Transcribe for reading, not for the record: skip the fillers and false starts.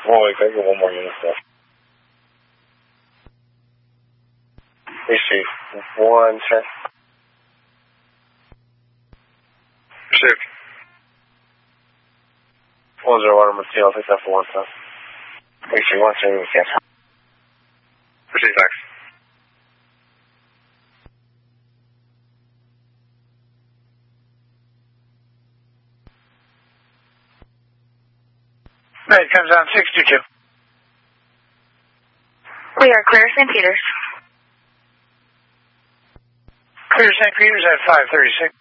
Roy, can I get one more unit stuff? AC, 110. Received. 101 Martino, I'll take that for 110. AC, 110, we can't. Received, thanks. Right, comes on 622. We are clear St. Peters. Clear St. Peters at 536.